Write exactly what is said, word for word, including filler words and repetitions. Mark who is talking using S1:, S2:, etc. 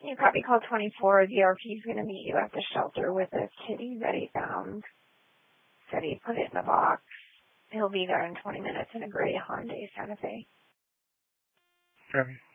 S1: You probably call twenty-four. The R P's going to meet you at the shelter with a kitty that he found. Said he put it in a box. He'll be there in twenty minutes in a gray Hyundai Santa Fe.
S2: Okay.